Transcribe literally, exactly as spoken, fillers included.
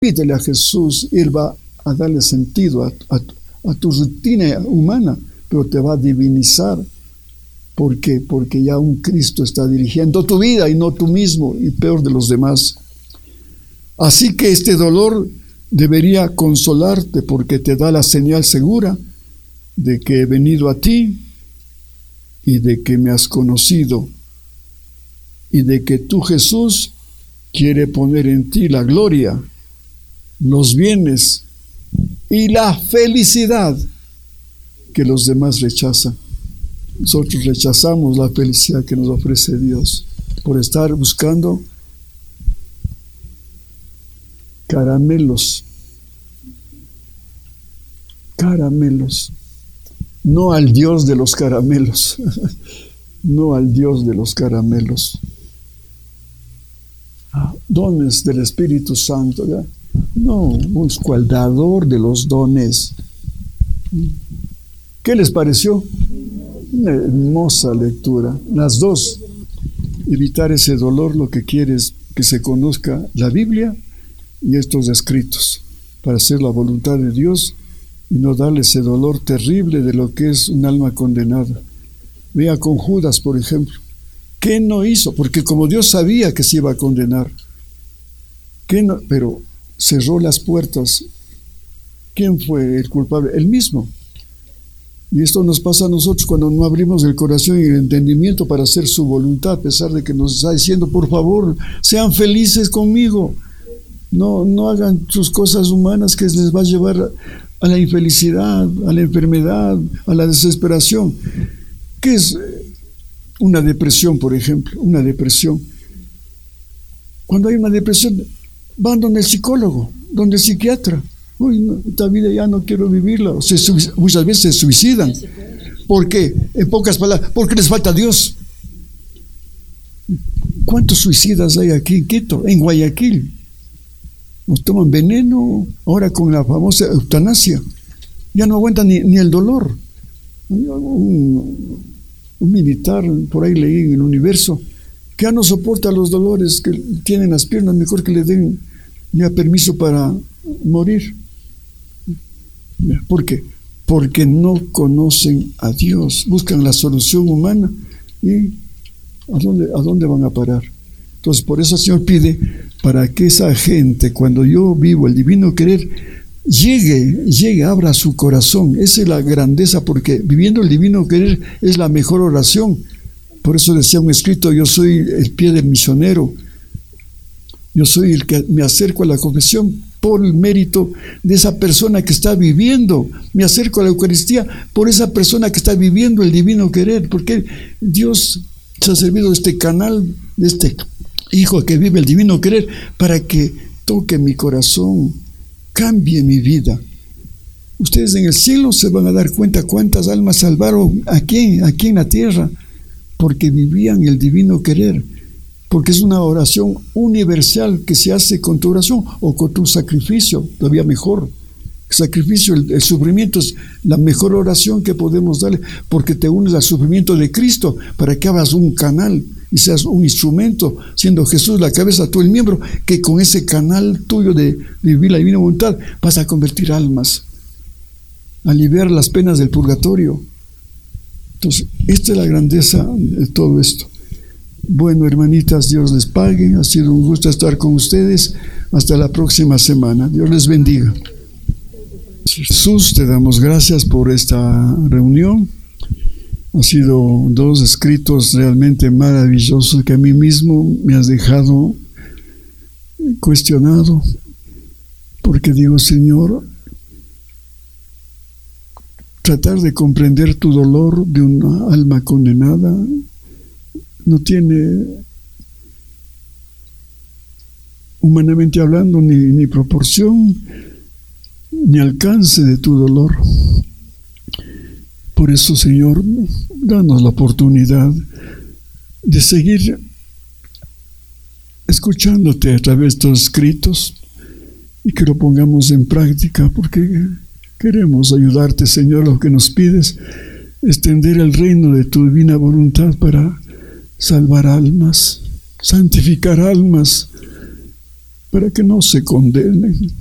Pídele a Jesús, Él va a darle sentido a, a, a tu rutina humana, pero te va a divinizar. ¿Por qué? Porque ya un Cristo está dirigiendo tu vida y no tú mismo, y peor de los demás. Así que este dolor debería consolarte, porque te da la señal segura de que he venido a ti y de que me has conocido y de que tú, Jesús, quiere poner en ti la gloria, los bienes y la felicidad que los demás rechazan. Nosotros rechazamos la felicidad que nos ofrece Dios por estar buscando caramelos, caramelos, no al Dios de los caramelos, no al Dios de los caramelos. Ah, dones del Espíritu Santo, ¿ya? No, busco al dador de los dones. ¿Qué les pareció? Una hermosa lectura, las dos. Evitar ese dolor, lo que quiere es que se conozca la Biblia y estos escritos para hacer la voluntad de Dios y no darle ese dolor terrible de lo que es un alma condenada. Vea con Judas, por ejemplo. ¿Qué no hizo? Porque como Dios sabía que se iba a condenar, ¿qué no? Pero cerró las puertas. ¿Quién fue el culpable? Él mismo. Y esto nos pasa a nosotros cuando no abrimos el corazón y el entendimiento para hacer su voluntad, a pesar de que nos está diciendo, por favor, sean felices conmigo. No, no hagan sus cosas humanas que les va a llevar a la infelicidad, a la enfermedad, a la desesperación. ¿Qué es una depresión, por ejemplo? Una depresión. Cuando hay una depresión, van donde el psicólogo, donde el psiquiatra. Uy, no, esta vida ya no quiero vivirla. Se, muchas veces se suicidan. ¿Por qué? En pocas palabras, porque les falta Dios. ¿Cuántos suicidas hay aquí en Quito, en Guayaquil? Nos toman veneno, ahora con la famosa eutanasia. Ya no aguantan ni, ni el dolor. Un, un militar, por ahí leí en el Universo, que ya no soporta los dolores que tienen las piernas, mejor que le den ya permiso para morir. ¿Por qué? Porque no conocen a Dios, buscan la solución humana y ¿a dónde, a dónde van a parar? Entonces, por eso el Señor pide para que esa gente, cuando yo vivo el divino querer, llegue, llegue, abra su corazón. Esa es la grandeza, porque viviendo el divino querer es la mejor oración. Por eso decía un escrito, yo soy el pie del misionero, yo soy el que me acerco a la confesión por el mérito de esa persona que está viviendo, me acerco a la Eucaristía por esa persona que está viviendo el divino querer, porque Dios se ha servido de este canal, de este Hijo que vive el divino querer, para que toque mi corazón, cambie mi vida. Ustedes en el cielo se van a dar cuenta cuántas almas salvaron aquí, aquí en la tierra, porque vivían el divino querer, porque es una oración universal que se hace con tu oración o con tu sacrificio, todavía mejor. El sacrificio, el, el sufrimiento es la mejor oración que podemos darle, porque te unes al sufrimiento de Cristo para que hagas un canal y seas un instrumento, siendo Jesús la cabeza, tú el miembro, que con ese canal tuyo de, de vivir la divina voluntad vas a convertir almas, a aliviar las penas del purgatorio. Entonces, esta es la grandeza de todo esto. Bueno, hermanitas, Dios les pague. Ha sido un gusto estar con ustedes. Hasta la próxima semana. Dios les bendiga. Jesús, te damos gracias por esta reunión. Ha sido dos escritos realmente maravillosos que a mí mismo me has dejado cuestionado, porque digo, Señor, tratar de comprender tu dolor de una alma condenada no tiene, humanamente hablando, ni, ni proporción ni alcance de tu dolor. Por eso, Señor, danos la oportunidad de seguir escuchándote a través de estos escritos y que lo pongamos en práctica, porque queremos ayudarte, Señor. Lo que nos pides, extender el reino de tu divina voluntad para salvar almas, santificar almas, para que no se condenen.